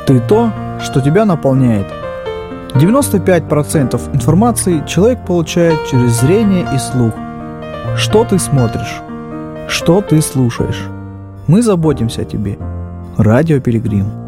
Ты то, что тебя наполняет. 95% информации человек получает через зрение и слух. Что ты смотришь? Что ты слушаешь? Мы заботимся о тебе. Радио Пилигрим.